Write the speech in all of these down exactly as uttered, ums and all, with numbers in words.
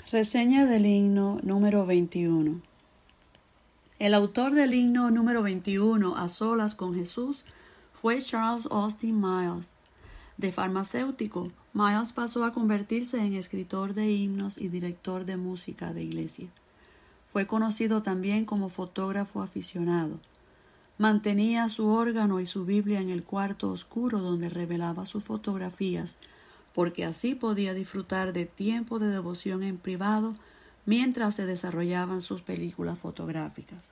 Reseña del himno número veintiuno. El autor del himno número veintiuno, A Solas con Jesús, fue Charles Austin Miles. De farmacéutico, Miles pasó a convertirse en escritor de himnos y director de música de iglesia. Fue conocido también como fotógrafo aficionado. Mantenía su órgano y su Biblia en el cuarto oscuro donde revelaba sus fotografías, porque así podía disfrutar de tiempo de devoción en privado mientras se desarrollaban sus películas fotográficas.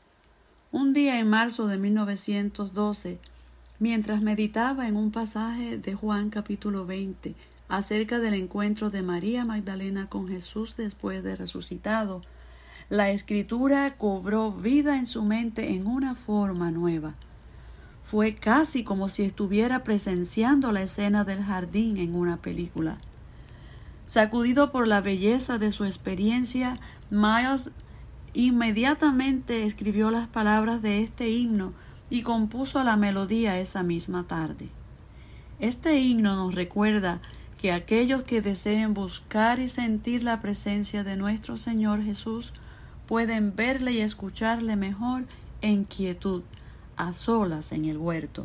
Un día en marzo de mil novecientos doce, mientras meditaba en un pasaje de Juan capítulo veinte acerca del encuentro de María Magdalena con Jesús después de resucitado, la escritura cobró vida en su mente en una forma nueva. Fue casi como si estuviera presenciando la escena del jardín en una película. Sacudido por la belleza de su experiencia, Miles inmediatamente escribió las palabras de este himno y compuso la melodía esa misma tarde. Este himno nos recuerda que aquellos que deseen buscar y sentir la presencia de nuestro Señor Jesús pueden verle y escucharle mejor en quietud, a solas en el huerto.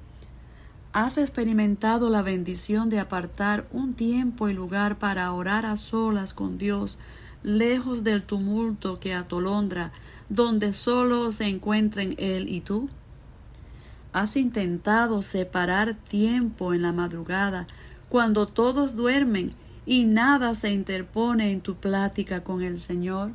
¿Has experimentado la bendición de apartar un tiempo y lugar para orar a solas con Dios, lejos del tumulto que atolondra, donde solo se encuentren Él y tú? ¿Has intentado separar tiempo en la madrugada, cuando todos duermen y nada se interpone en tu plática con el Señor?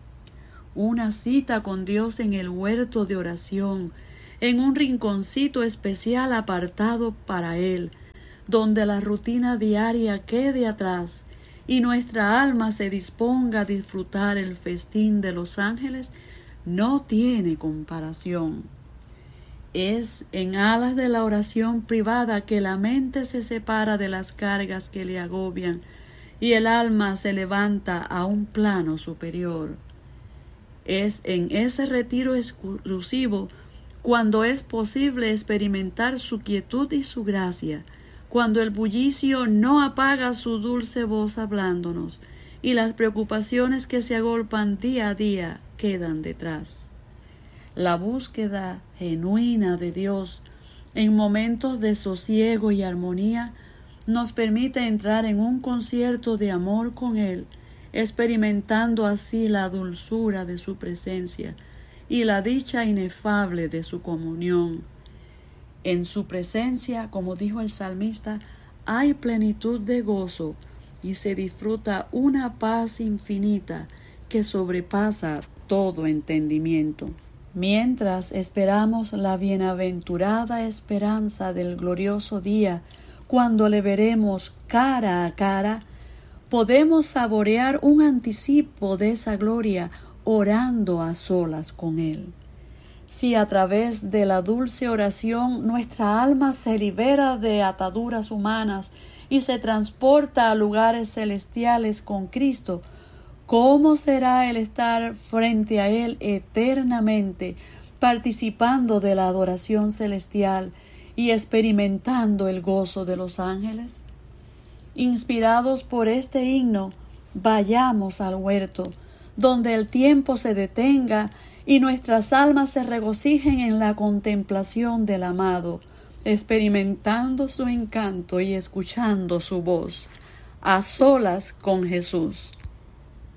Una cita con Dios en el huerto de oración, en un rinconcito especial apartado para Él, donde la rutina diaria quede atrás y nuestra alma se disponga a disfrutar el festín de los ángeles, no tiene comparación. Es en alas de la oración privada que la mente se separa de las cargas que le agobian y el alma se levanta a un plano superior. Es en ese retiro exclusivo cuando es posible experimentar su quietud y su gracia, cuando el bullicio no apaga su dulce voz hablándonos y las preocupaciones que se agolpan día a día quedan detrás. La búsqueda genuina de Dios en momentos de sosiego y armonía nos permite entrar en un concierto de amor con Él, experimentando así la dulzura de su presencia y la dicha inefable de su comunión. En su presencia, como dijo el salmista, hay plenitud de gozo y se disfruta una paz infinita que sobrepasa todo entendimiento. Mientras esperamos la bienaventurada esperanza del glorioso día, cuando le veremos cara a cara, podemos saborear un anticipo de esa gloria orando a solas con Él. Si a través de la dulce oración nuestra alma se libera de ataduras humanas y se transporta a lugares celestiales con Cristo, ¿cómo será el estar frente a Él eternamente, participando de la adoración celestial y experimentando el gozo de los ángeles? Inspirados por este himno, vayamos al huerto, donde el tiempo se detenga y nuestras almas se regocijen en la contemplación del amado, experimentando su encanto y escuchando su voz, a solas con Jesús.